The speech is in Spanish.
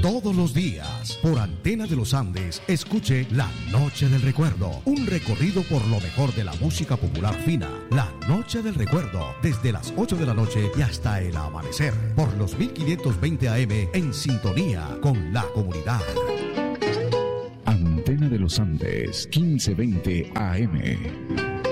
Todos los días, por Antena de los Andes, escuche La Noche del Recuerdo, un recorrido por lo mejor de la música popular fina. La Noche del Recuerdo, desde las 8 de la noche y hasta el amanecer, por los 1520 AM, en sintonía con la comunidad. Antena de los Andes, 1520 AM.